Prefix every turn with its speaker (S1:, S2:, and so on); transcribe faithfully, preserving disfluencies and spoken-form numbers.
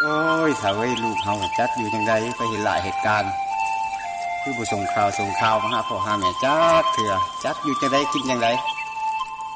S1: โอ้ยถ้าเว้ยลูกเฮาจัดอยู่จังไดก็เห็นหลายเหตุการณ์คือบ่ส่งข่าวส่งข่าวมาหาพ่อหาแม่จักเถื่อจัดอยู่จังไดกินจังได